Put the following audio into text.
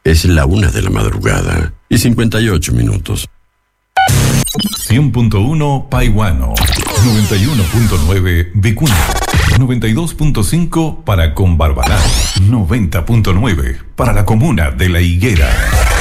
Es la 1:00 y 58 minutos. 100.1 Paihuano, 91.9 Vicuña, 92.5 para Combarbalá, 90.9 para la comuna de La Higuera.